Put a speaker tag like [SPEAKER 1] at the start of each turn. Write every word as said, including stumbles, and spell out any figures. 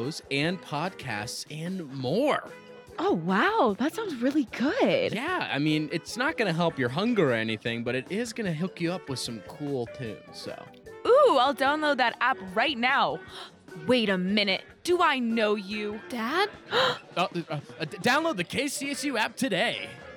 [SPEAKER 1] shows and podcasts and more.
[SPEAKER 2] Oh, wow. That sounds really good.
[SPEAKER 1] Yeah, I mean, it's not going to help your hunger or anything, but it is going to hook you up with some cool tunes, so.
[SPEAKER 3] Ooh, I'll download that app right now. Wait a minute. Do I know you?
[SPEAKER 2] Dad?
[SPEAKER 1] Uh, uh, uh, download the K C S U app today.